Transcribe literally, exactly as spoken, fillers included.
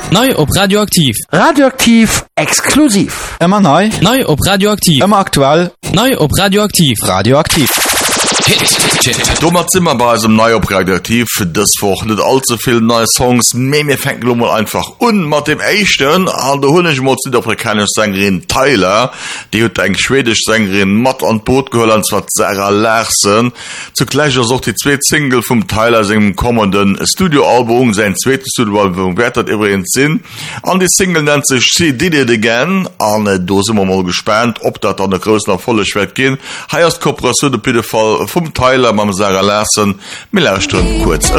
Neu op Radioaktiv. Radioaktiv exklusiv. Immer neu. Neu op Radioaktiv. Immer aktuell. Neu op Radioaktiv. Radioaktiv. Dummer Zimmer bei einem neu op Radioaktiv das woch net allzu viel neue Songs me mir fängt Lummer einfach un mat dem Echten an der hunnig mod südafrikanisch Sängerin Tyler, die hue eng schwedisch Sängerin Matt an Boot gehol an zwar Sarah Larsen. Zugleicher sucht die zwei Single vom Tyler singem kommenden Studioalbum sein zweites Studioalbum wertet übrigens sinn. An die Single nennt sich She Did It Again an do sind wir mal gespannt, ob dat an der größten volle Schwert gehen. Heißt Kooperation der Fall vom Tyler mam Sarah Larsen mir kurz